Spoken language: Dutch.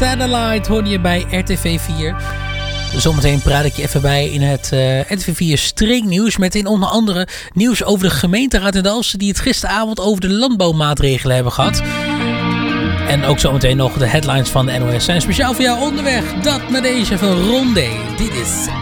Satellite hoorde je bij RTV 4. Zometeen praat ik je even bij in het RTV 4 streeknieuws met in onder andere nieuws over de gemeenteraad in Dalfsen die het gisteravond over de landbouwmaatregelen hebben gehad. En ook zometeen nog de headlines van de NOS zijn speciaal voor jou onderweg. Dat met deze van Rondé. Dit is